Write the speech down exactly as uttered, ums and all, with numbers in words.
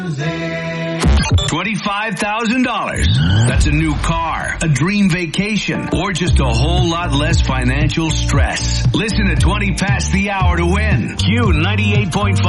twenty-five thousand dollars. That's a new car, a dream vacation, or just a whole lot less financial stress. Listen to twenty past the hour to win. Q ninety-eight point five.